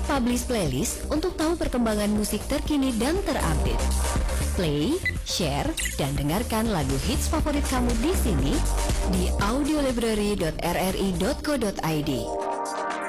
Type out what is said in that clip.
Publish Playlist untuk tahu perkembangan musik terkini dan terupdate. Play, share, dan dengarkan lagu hits favorit kamu di sini di audiolibrary.rri.co.id.